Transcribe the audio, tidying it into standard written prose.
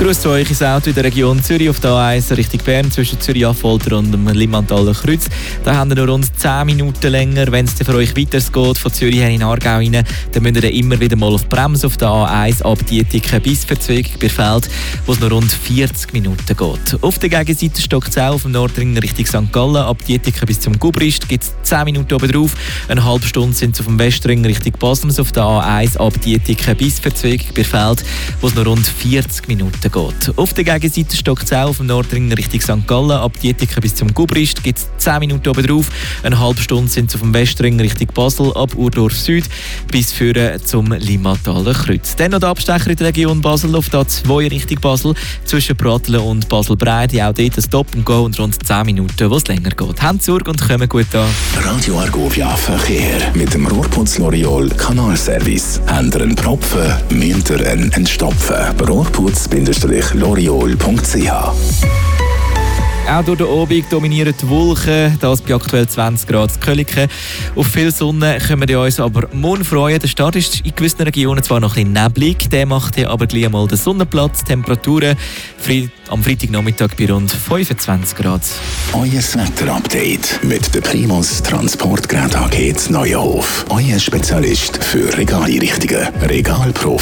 Grüß zu euch ins Auto in der Region Zürich auf der A1 Richtung Bern zwischen Zürich-Affolter und dem Limmataler Kreuz. Da haben wir noch rund 10 Minuten länger. Wenn es für euch weitergeht, von Zürich her in Aargau rein, dann müsst ihr immer wieder mal auf die Bremse auf der A1 ab Dietiken bis Verzwegung bei Feld, wo es noch rund 40 Minuten geht. Auf der Gegenseite stockt es auch auf dem Nordring Richtung St. Gallen. Ab Dietiken bis zum Gubrist gibt es 10 Minuten oben drauf. Eine halbe Stunde sind es auf dem Westring Richtung Basels auf der A1 ab Dietiken bis Verzwegung bei Feld, wo es noch rund 40 Minuten geht. Auf der Gegenseite stockt es auch auf dem Nordring Richtung St. Gallen. Ab Dietiken bis zum Gubrist gibt es 10 Minuten oben drauf. Eine halbe Stunde sind es auf dem Westring Richtung Basel ab Urdorf Süd bis führen zum Limmataler Kreuz. Dann noch der Abstecher in der Region Basel auf der 2 Richtung Basel zwischen Pratteln und Basel-Breide. Auch dort ein Stop and Go und rund 10 Minuten, wo es länger geht. Habt Sorge und kommen gut an. Radio Argovia Verkehr mit dem Rohrputz L'Oreal Kanalservice. Habt ihr einen Propfen, müsst ihr einen entstopfen. Rohrputz-L'Oreal.ch. Auch durch den Abend dominieren die Wolken, das bei aktuell 20 Grad in Köliken. Auf viel Sonne können wir uns aber morgen freuen. Der Start ist in gewissen Regionen zwar noch ein bisschen neblig, der macht hier aber gleich mal den Sonnenplatz. Temperaturen am Freitagnachmittag bei rund 25 Grad. Euer Wetterupdate mit der Primus Transportgerät AG Neuenhof. Euer Spezialist für Regaleinrichtungen. Regalprofi.